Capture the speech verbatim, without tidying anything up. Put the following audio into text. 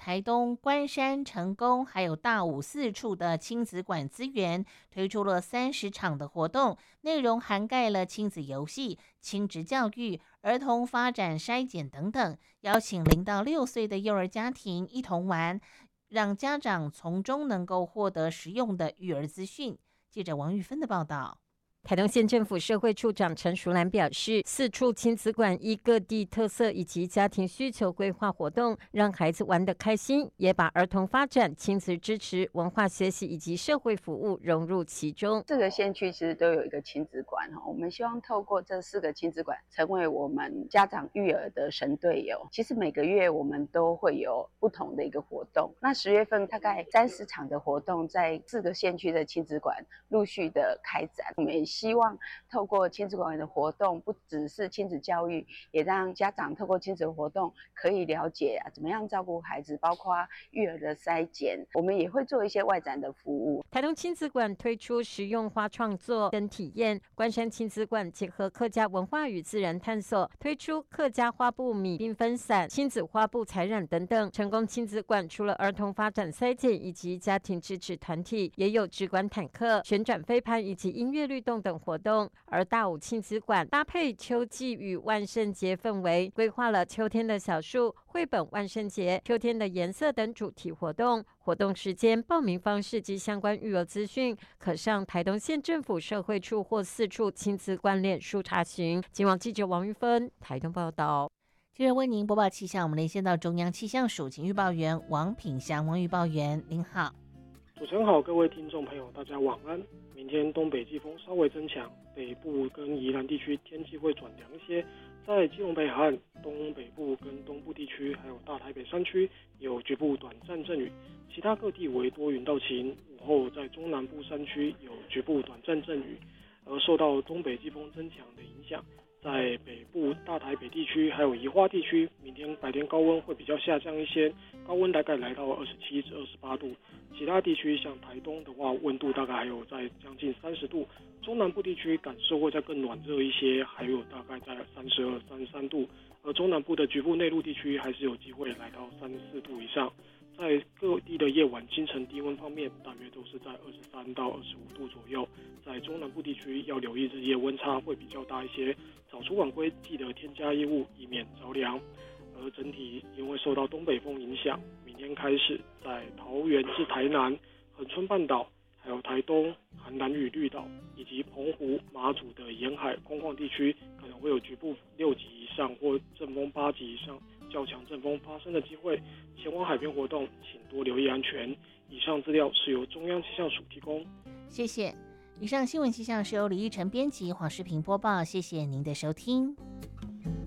台东关山、成功还有大武四处的亲子馆资源，推出了三十场的活动，内容涵盖了亲子游戏、亲职教育、儿童发展筛检等等，邀请零到六岁的幼儿家庭一同玩，让家长从中能够获得实用的育儿资讯。记者王玉芬的报道。 台东县政府社会处长陈淑兰表示，四处亲子馆依各地特色以及家庭需求规划活动，让孩子玩得开心，也把儿童发展、亲子支持、文化学习以及社会服务融入其中。 四个县区其实都有一个亲子馆，我们希望透过这四个亲子馆，成为我们家长育儿的神队友。其实每个月我们都会有不同的一个活动，那十月份大概三十场的活动，在四个县区的亲子馆陆续的开展。我们也希望透过亲子馆的活动，不只是亲子教育，也让家长透过亲子活动可以了解、啊、怎么样照顾孩子，包括育儿的筛检。我们也会做一些外展的服务。 台东亲子馆推出实用花创作跟体验，关山亲子馆结合客家文化与自然探索，推出客家花布米缤纷伞、亲子花布彩染等等。成功亲子馆除了儿童发展筛检以及家庭支持团体，也有直管坦克、旋转飞盘以及音乐律动等活动。而大武亲子馆搭配秋季与万圣节氛围，规划了秋天的小树、绘本万圣节、秋天的颜色等主题活动。活动时间、报名方式及相关育儿资讯，可上台东县政府社会处或四处亲子馆脸书查询。今晚记者王玉芬台东报道。 接着为您播报气象，我们连线到中央气象署请预报员王品祥。王预报员您好。 主持人好，各位听众朋友大家晚安。明天东北季风稍微增强，北部跟宜兰地区天气会转凉一些，在基隆北海岸、东北部跟东部地区，还有大台北山区有局部短暂阵雨，其他各地为多云到晴。午后在中南部山区有局部短暂阵雨，而受到东北季风增强的影响，在北部大台北地区还有宜花地区，明天白天高温会比较下降一些，高温大概来到二十七至二十八度。其他地区像台东的话，温度大概还有在将近三十度。中南部地区感受会再更暖热一些，还有大概在三十二、三十三度。而中南部的局部内陆地区还是有机会来到三十四度以上。在各地的夜晚清晨低温方面，大约都是在二十三到二十五度左右。在中南部地区要留意日夜温差会比较大一些，早出晚归记得添加衣物，以免着凉。而整体因为受到东北风影响，明天开始在桃园至台南、恒春半岛、还有台东、韩南屿绿岛以及澎湖、马祖的沿海空旷地区，可能会有局部六级以上或阵风八级以上较强阵风发生的机会。前往海边活动，请多留意安全。以上资料是由中央气象署提供。 谢谢。以上新闻气象是由李义成编辑，黄世平播报。谢谢您的收听。